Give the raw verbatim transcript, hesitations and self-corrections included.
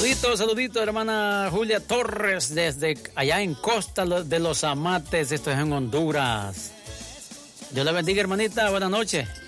Saludito, saludito, hermana Julia Torres, desde allá en Costa de los Amates, esto es en Honduras. Dios la bendiga, hermanita, buenas noches.